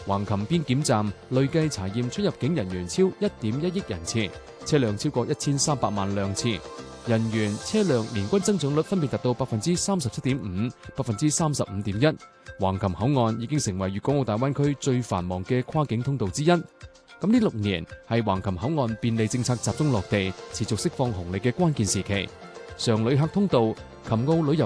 橫琴邊檢站累計查驗出入境人員超 1.1 億人次，車輛超過1300萬輛次，人員、車輛年均增長率分別達到 37.5%、35.1%。橫琴口岸已經成為粵港澳大灣區最繁忙嘅跨境通道之一。咁呢6年係橫琴口岸便利政策集中落地、持續釋放紅利嘅關鍵時期。常旅客通道、琴澳旅遊